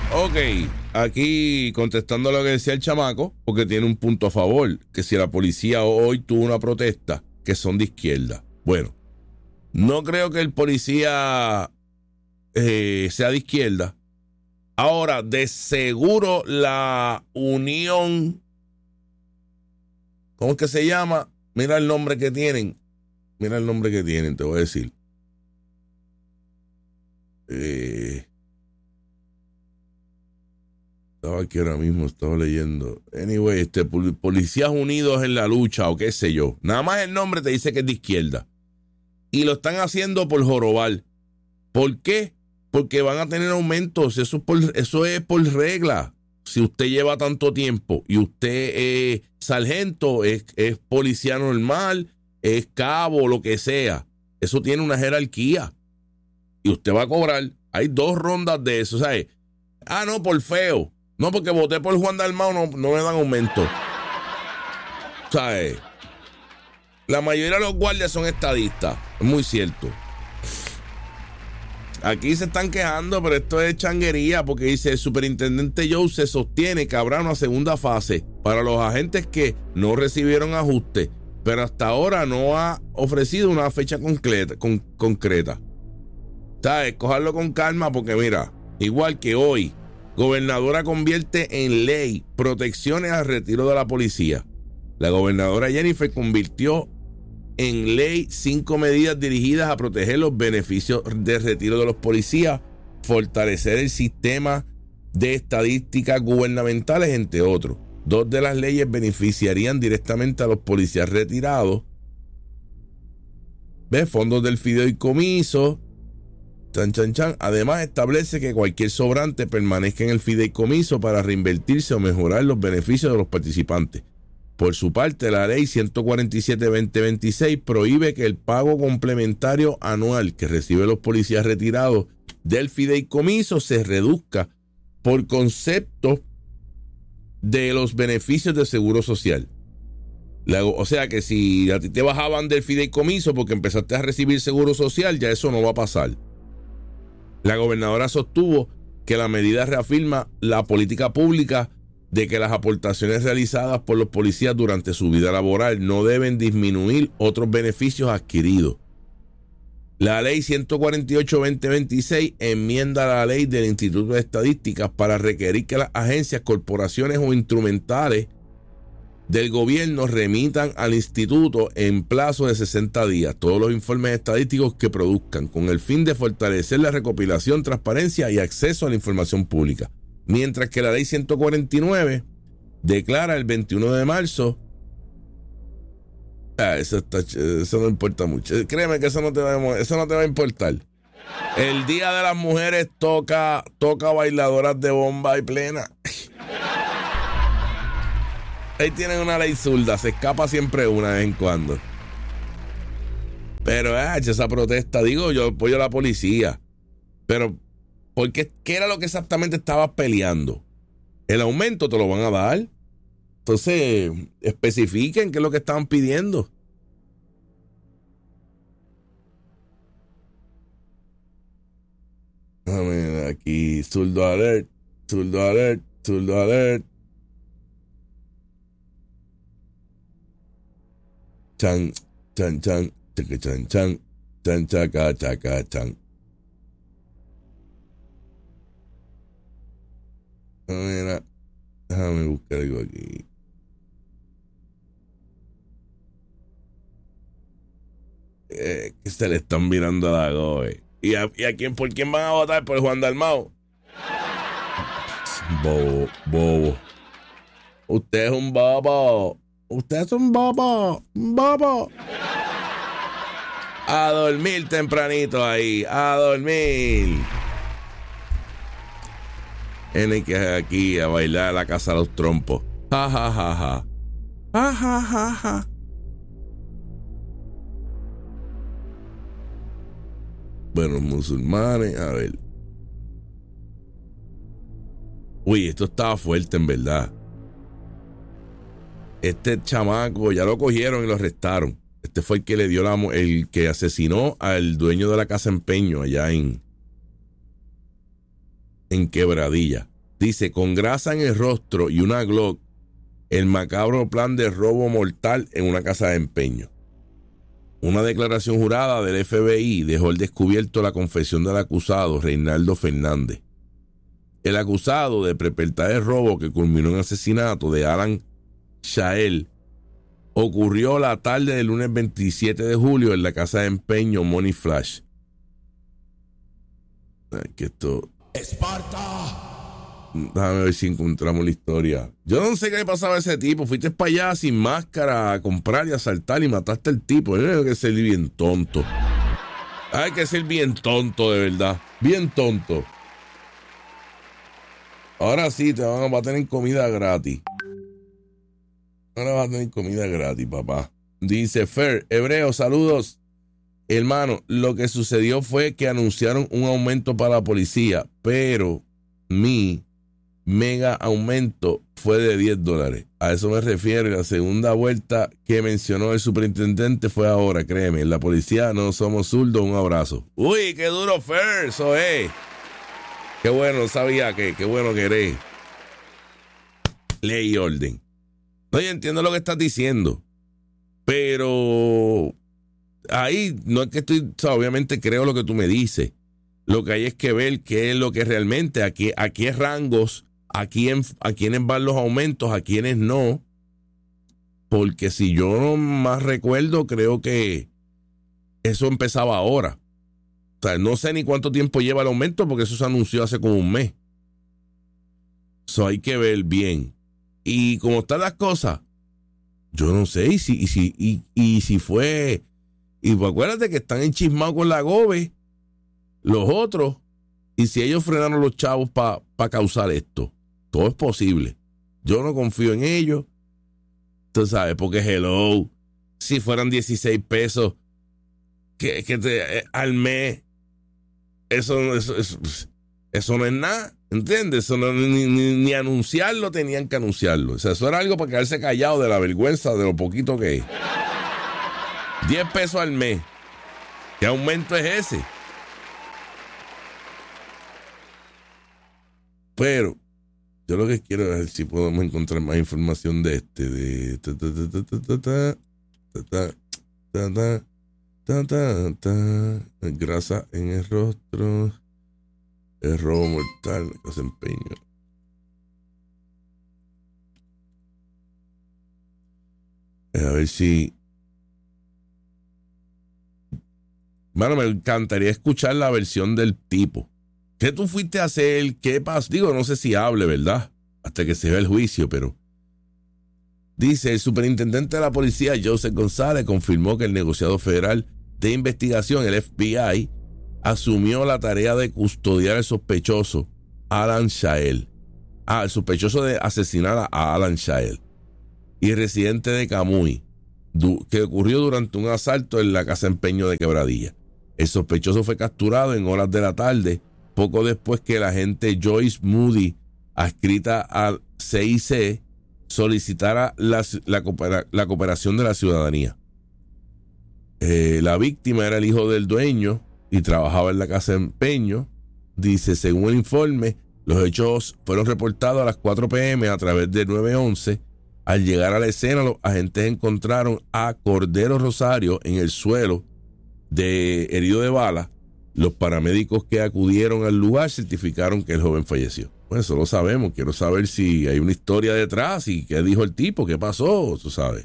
Ok, aquí contestando lo que decía el chamaco, porque tiene un punto a favor, que si la policía hoy tuvo una protesta, que son de izquierda. Bueno, no creo que el policía sea de izquierda. Ahora, de seguro la unión, ¿cómo es que se llama? Mira el nombre que tienen. Mira el nombre que tienen, te voy a decir. Estaba aquí ahora mismo, estaba leyendo. Anyway, Policías Unidos en la Lucha o qué sé yo. Nada más el nombre te dice que es de izquierda. Y lo están haciendo por jorobar. ¿Por qué? Porque van a tener aumentos. Eso es por regla. Si usted lleva tanto tiempo y usted es sargento, es policía normal, es cabo, lo que sea, eso tiene una jerarquía. Y usted va a cobrar. Hay 2 rondas de eso, ¿sabes? Ah, no, por feo. No, porque voté por Juan Dalmau, no me dan aumento. ¿Sabes? La mayoría de los guardias son estadistas. Es muy cierto. Aquí se están quejando, pero esto es changuería, porque dice el superintendente Joe se sostiene que habrá una segunda fase para los agentes que no recibieron ajuste, pero hasta ahora no ha ofrecido una fecha concreta. ¿Sabes? Cogerlo con calma, porque mira, igual que hoy, gobernadora convierte en ley protecciones al retiro de la policía. La gobernadora Jennifer convirtió en ley 5 medidas dirigidas a proteger los beneficios de retiro de los policías, fortalecer el sistema de estadísticas gubernamentales, entre otros. 2 de las leyes beneficiarían directamente a los policías retirados. ¿Ves? Fondos del fideicomiso. Chan, chan, chan. Además, establece que cualquier sobrante permanezca en el fideicomiso para reinvertirse o mejorar los beneficios de los participantes. Por su parte, la ley 147-2026 prohíbe que el pago complementario anual que reciben los policías retirados del fideicomiso se reduzca por concepto de los beneficios de seguro social. O sea que si a ti te bajaban del fideicomiso porque empezaste a recibir seguro social, ya eso no va a pasar. La gobernadora sostuvo que la medida reafirma la política pública de que las aportaciones realizadas por los policías durante su vida laboral no deben disminuir otros beneficios adquiridos. La ley 148-2026 enmienda la ley del Instituto de Estadísticas para requerir que las agencias, corporaciones o instrumentales del gobierno remitan al instituto en plazo de 60 días todos los informes estadísticos que produzcan, con el fin de fortalecer la recopilación, transparencia y acceso a la información pública. Mientras que la ley 149 declara el 21 de marzo. Eso no importa mucho. Créeme que eso no te va a importar. El Día de las Mujeres toca bailadoras de bomba y plena. Ahí tienen una ley zurda, se escapa siempre una de vez en cuando. Pero esa protesta, digo, yo apoyo a la policía. Pero, ¿qué era lo que exactamente estabas peleando? El aumento te lo van a dar. Entonces, especifiquen qué es lo que estaban pidiendo. A ver, aquí, zurdo alert, zurdo alert, zurdo alert. Chan, chan, chan, chaca, chan, chan, chan, chaca, chaca, chan. Mira, déjame buscar algo aquí. Que se le están mirando a la GOE. ¿Y a quién, por quién van a votar? ¿Por Juan Dalmau? Bobo. Usted es un bobo. Usted es un bobo. Bobo. A dormir tempranito ahí. A dormir. Tiene que aquí a bailar a la casa de los trompos. Ja, ja, ja, ja. Ja, ja, ja, ja. Bueno, musulmanes, a ver. Uy, esto estaba fuerte en verdad. Este chamaco ya lo cogieron y lo arrestaron. Este fue el que le dio el que asesinó al dueño de la casa empeño allá en Quebradilla. Dice, con grasa en el rostro y una Glock, el macabro plan de robo mortal en una casa de empeño. Una declaración jurada del FBI dejó al descubierto la confesión del acusado, Reinaldo Fernández. El acusado de perpetrar el robo que culminó en asesinato de Alan Shael ocurrió la tarde del lunes 27 de julio en la casa de empeño Money Flash. Ay, que esto... ¡Esparta! Déjame ver si encontramos la historia. Yo no sé qué le pasaba a ese tipo. Fuiste para allá sin máscara a comprar y asaltar y mataste al tipo. Hay que ser bien tonto. Hay que ser bien tonto, de verdad. Bien tonto. Ahora sí, va a tener comida gratis. Ahora vas a tener comida gratis, papá. Dice Fer, Hebreo, saludos. Hermano, lo que sucedió fue que anunciaron un aumento para la policía, pero mi mega aumento fue de $10. A eso me refiero, y la segunda vuelta que mencionó el superintendente fue ahora, créeme, en la policía no somos zurdos, un abrazo. Uy, qué duro, Fer, eso es. Qué bueno, sabía que, qué bueno que eres. Ley y orden. No, yo entiendo lo que estás diciendo, pero ahí no es que estoy, o sea, obviamente creo lo que tú me dices. Lo que hay es que ver qué es lo que realmente, a qué rangos, a quiénes van los aumentos, a quiénes no. Porque si yo no más recuerdo, creo que eso empezaba ahora. O sea, no sé ni cuánto tiempo lleva el aumento porque eso se anunció hace como un mes. Eso hay que ver bien. Y como están las cosas, yo no sé, y si fue, y pues acuérdate que están enchismados con la GOBE, los otros, y si ellos frenaron los chavos para causar esto, todo es posible. Yo no confío en ellos, tú sabes, porque hello, si fueran 16 pesos al mes, eso no es nada. ¿Entiendes? Eso no, ni anunciarlo tenían que anunciarlo. O sea, eso era algo para quedarse callado de la vergüenza de lo poquito que es. 10 pesos al mes. ¿Qué aumento es ese? Pero yo lo que quiero es ver si podemos encontrar más información de grasa en el rostro. El robo mortal, desempeño. A ver si... Bueno, me encantaría escuchar la versión del tipo. ¿Qué tú fuiste a hacer? ¿Qué pasó? Digo, no sé si hable, ¿verdad? Hasta que se vea el juicio, pero... Dice, el superintendente de la policía, Joseph González, confirmó que el negociado federal de investigación, el FBI, asumió la tarea de custodiar al sospechoso Alan Shael. El sospechoso de asesinar a Alan Shael y residente de Camuy, que ocurrió durante un asalto en la casa de empeño de Quebradilla. El sospechoso fue capturado en horas de la tarde, poco después que la agente Joyce Moody, adscrita al CIC, solicitara la cooperación de la ciudadanía. La víctima era el hijo del dueño y trabajaba en la casa de empeño. Dice, según el informe, los hechos fueron reportados a las 4 p.m. a través del 911. Al llegar a la escena, los agentes encontraron a Cordero Rosario en el suelo, herido de bala. Los paramédicos que acudieron al lugar certificaron que el joven falleció. Bueno, eso lo sabemos. Quiero saber si hay una historia detrás y qué dijo el tipo, qué pasó, tú sabes.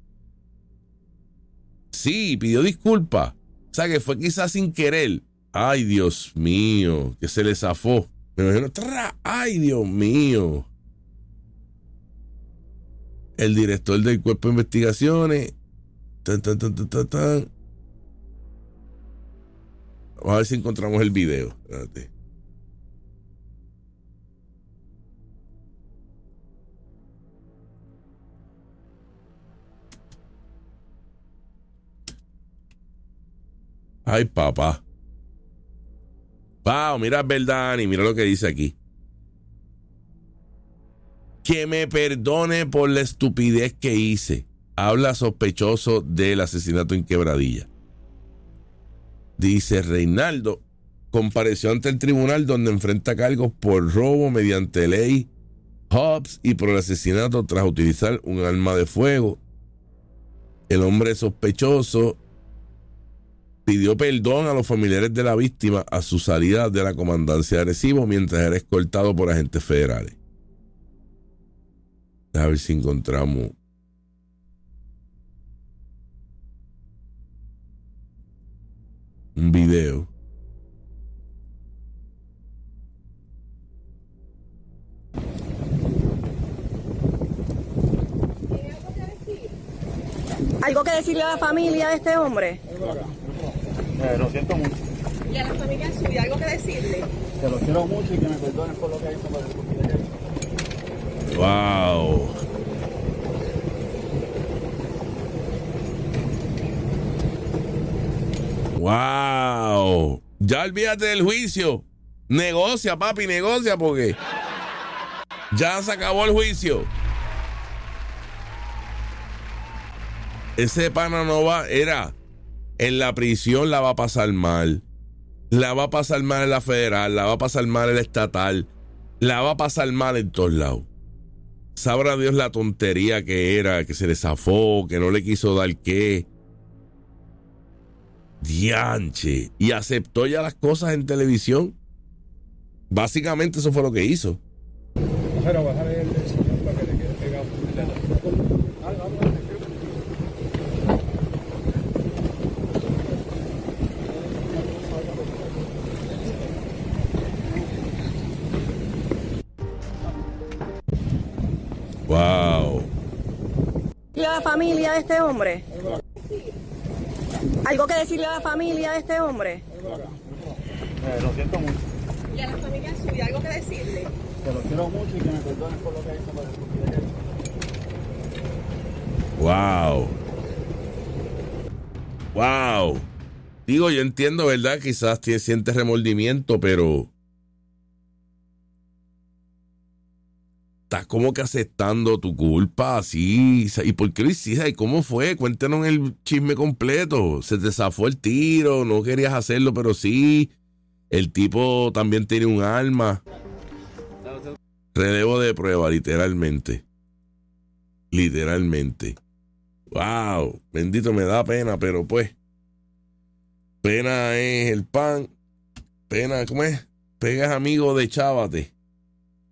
Sí, pidió disculpas. O sea, que fue quizás sin querer. Ay, Dios mío, que se le zafó. Me imagino, ay, Dios mío. El director del Cuerpo de Investigaciones. Vamos a ver si encontramos el video. Espérate. Ay, papá. Wow, mira Verdani, mira lo que dice aquí. Que me perdone por la estupidez que hice. Habla sospechoso del asesinato en Quebradilla. Dice Reinaldo, compareció ante el tribunal donde enfrenta cargos por robo mediante ley Hobbs y por el asesinato tras utilizar un arma de fuego. El hombre sospechoso pidió perdón a los familiares de la víctima a su salida de la comandancia de Arecibo mientras era escoltado por agentes federales. A ver si encontramos un video. ¿Algo que decirle a la familia de este hombre? Lo siento mucho. ¿Y a la familia suya algo que decirle? Que lo quiero mucho y que me perdonen por lo que hizo por el cumpleaños. Wow. Wow. Ya olvídate del juicio. Negocia, papi, negocia porque ya se acabó el juicio. Ese pana no va, en la prisión la va a pasar mal. La va a pasar mal en la federal, la va a pasar mal en la estatal, la va a pasar mal en todos lados. Sabrá Dios la tontería que era, que se le zafó, que no le quiso dar qué. Dianche. Y aceptó ya las cosas en televisión. Básicamente eso fue lo que hizo. Pero bajarle el señor para que le quede pegado. Wow. ¿Y a la familia de este hombre? ¿Algo que decirle a la familia de este hombre? Lo siento mucho. ¿Y a la familia suya algo que decirle? Que lo quiero mucho y que me perdonen por lo que hizo por el cumpleaños. Wow. Wow. Digo, yo entiendo, ¿verdad? Quizás sientes remordimiento, pero estás como que aceptando tu culpa así. ¿Y por qué lo hiciste? ¿Y cómo fue? Cuéntanos el chisme completo. ¿Se te zafó el tiro? ¿No querías hacerlo, pero sí? El tipo también tiene un arma. Relevo de prueba, literalmente. Literalmente. Wow. Bendito, me da pena, pero pues. Pena es el pan. Pena, ¿cómo es? Pegas amigo de Chávate.